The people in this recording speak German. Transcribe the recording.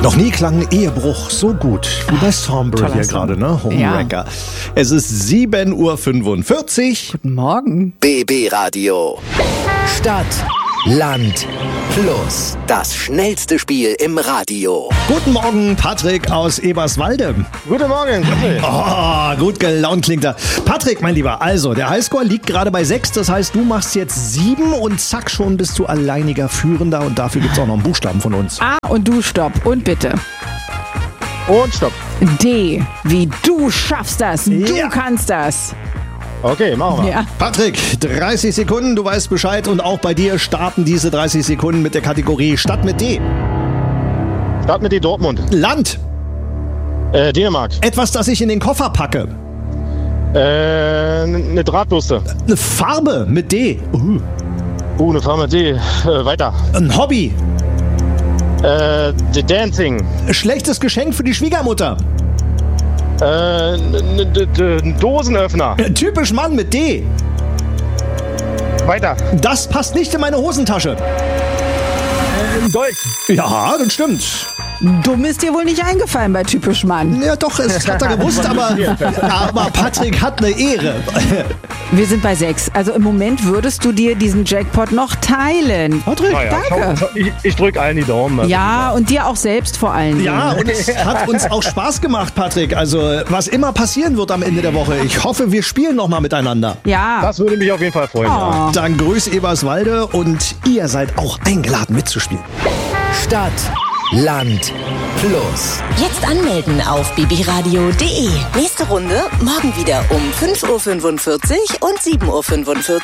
Noch nie klang ein Ehebruch so gut wie bei Thornbury hier gerade, ne? Homewrecker. Ja. Es ist 7:45 Uhr. Guten Morgen. BB Radio. Stadt, Land, Plus. Das schnellste Spiel im Radio. Guten Morgen, Patrick aus Eberswalde. Guten Morgen. Oh, gut gelaunt klingt er. Patrick, mein Lieber, also der Highscore liegt gerade bei 6. Das heißt, du machst jetzt 7 und zack, schon bist du alleiniger Führender. Und dafür gibt's auch noch einen Buchstaben von uns. A und du stopp. Und bitte. Und stopp. D, wie du schaffst das. Ja. Du kannst das. Okay, machen wir. Ja. Patrick, 30 Sekunden, du weißt Bescheid. Und auch bei dir starten diese 30 Sekunden mit der Kategorie Stadt mit D. Start mit die Dortmund. Land. Dänemark. Etwas, das ich in den Koffer packe. Eine Drahtbürste. Eine Farbe mit D. Eine Farbe mit D. Weiter. Ein Hobby. The Dancing. Schlechtes Geschenk für die Schwiegermutter. Ein Dosenöffner. Typisch Mann mit D. Weiter. Das passt nicht in meine Hosentasche. Ein Dolch. Ja, das stimmt. Dumm ist dir wohl nicht eingefallen bei Typisch Mann. Ja, doch, es hat er gewusst, aber Patrick hat eine Ehre. Wir sind bei 6. Also im Moment würdest du dir diesen Jackpot noch teilen. Patrick? Danke. Ich drücke allen die Daumen. Ja, und dir auch selbst vor allen Dingen. Ja, und es hat uns auch Spaß gemacht, Patrick. Also, was immer passieren wird am Ende der Woche. Ich hoffe, wir spielen nochmal miteinander. Ja. Das würde mich auf jeden Fall freuen. Ja. Dann grüß Eberswalde und ihr seid auch eingeladen mitzuspielen. Stadt, Land, Plus. Jetzt anmelden auf bbradio.de. Nächste Runde morgen wieder um 5:45 Uhr und 7:45 Uhr